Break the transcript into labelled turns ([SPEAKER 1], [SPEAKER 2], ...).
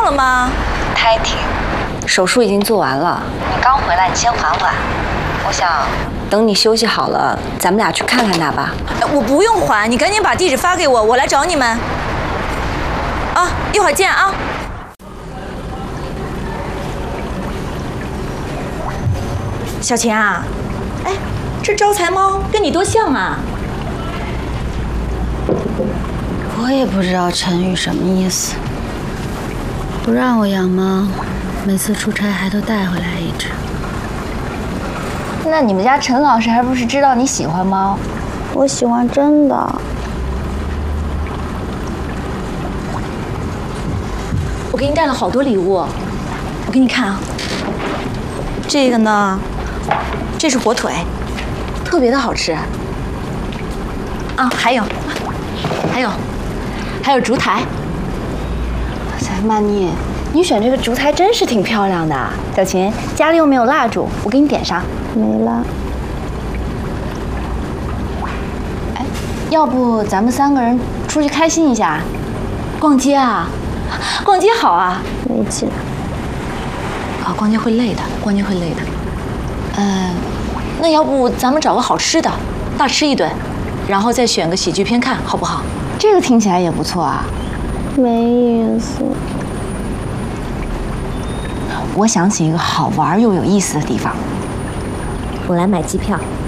[SPEAKER 1] 了吗？
[SPEAKER 2] 胎停，手术已经做完了。你刚回来，你先缓缓。我想等你休息好了，咱们俩去看看他吧。
[SPEAKER 1] 我不用还，你赶紧把地址发给我，我来找你们。啊，一会儿见啊。小琴啊，哎，这招财猫跟你多像啊！
[SPEAKER 3] 我也不知道陈宇什么意思，不让我养猫，每次出差还都带回来一只。
[SPEAKER 2] 那你们家陈老师还不是知道你喜欢猫？
[SPEAKER 3] 我喜欢真的。
[SPEAKER 1] 我给你带了好多礼物，我给你看啊。这个呢，这是火腿，特别的好吃。啊，还有烛台。
[SPEAKER 2] 哇塞，曼妮，你选这个烛台真是挺漂亮的。小琴，家里又没有蜡烛，我给你点上。
[SPEAKER 3] 没了。
[SPEAKER 2] 哎，要不咱们3个人出去开心一下，
[SPEAKER 1] 逛街啊？逛街好啊。
[SPEAKER 3] 没劲。
[SPEAKER 1] 啊，逛街会累的，逛街会累的。那要不咱们找个好吃的，大吃一顿，然后再选个喜剧片看，好不好？
[SPEAKER 2] 这个听起来也不错啊。
[SPEAKER 3] 没意思。
[SPEAKER 2] 我想起一个好玩又有意思的地方，
[SPEAKER 1] 我来买机票。